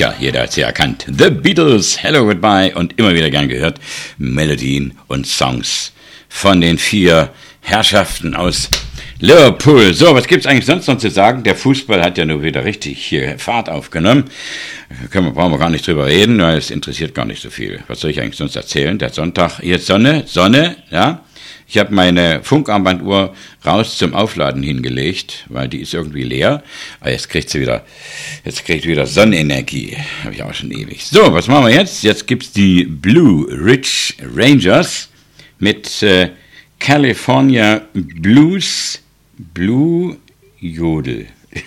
Tja, jeder hat sie erkannt. The Beatles, Hello Goodbye und immer wieder gern gehört Melodien und Songs von den 4 Herrschaften aus Liverpool. So, was gibt's eigentlich sonst noch zu sagen? Der Fußball hat ja nur wieder richtig hier Fahrt aufgenommen. Brauchen wir gar nicht drüber reden, weil es interessiert gar nicht so viel. Was soll ich eigentlich sonst erzählen? Der Sonntag, jetzt Sonne, ja. Ich habe meine Funkarmbanduhr raus zum Aufladen hingelegt, weil die ist irgendwie leer. Aber jetzt kriegt wieder Sonnenenergie. Habe ich auch schon ewig. So, was machen wir jetzt? Jetzt gibt's die Blue Ridge Rangers mit California Blues Blue Jodel.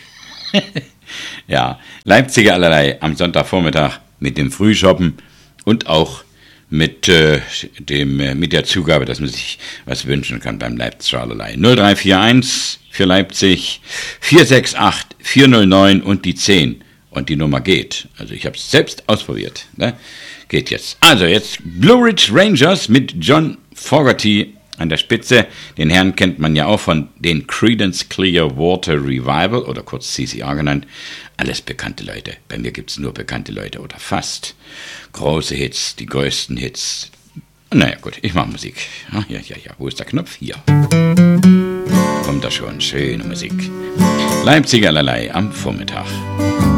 Ja, Leipziger allerlei am Sonntagvormittag mit dem Frühshoppen und auch mit der Zugabe, dass man sich was wünschen kann beim Leipziger allerlei. 0341 für Leipzig 468 409 und die 10. Und die Nummer geht. Also ich habe es selbst ausprobiert. Ne? Geht jetzt. Also jetzt Blue Ridge Rangers mit John Fogerty an der Spitze. Den Herrn kennt man ja auch von den Creedence Clearwater Revival oder kurz CCR genannt. Alles bekannte Leute. Bei mir gibt es nur bekannte Leute oder fast. Große Hits, die größten Hits. Naja gut, ich mache Musik. Ja. Wo ist der Knopf? Hier. Kommt da schon. Schöne Musik. Leipziger allerlei am Vormittag.